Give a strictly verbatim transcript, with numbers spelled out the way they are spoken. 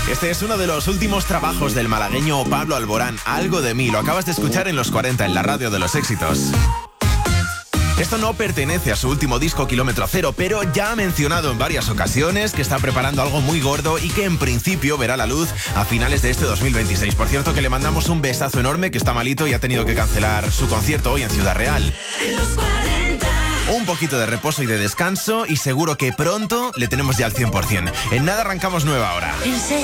Este es uno de los últimos trabajos del malagueño Pablo Alborán, Algo de mí. Lo acabas de escuchar en los cuarenta, en la radio de los éxitos. Esto no pertenece a su último disco Kilómetro Cero, pero ya ha mencionado en varias ocasiones que está preparando algo muy gordo y que en principio verá la luz a finales de este dos mil veintiséis. Por cierto, que le mandamos un besazo enorme, que está malito y ha tenido que cancelar su concierto hoy en Ciudad Real. Un poquito de reposo y de descanso y seguro que pronto le tenemos ya al cien por ciento. En nada arrancamos nueva hora. Pensé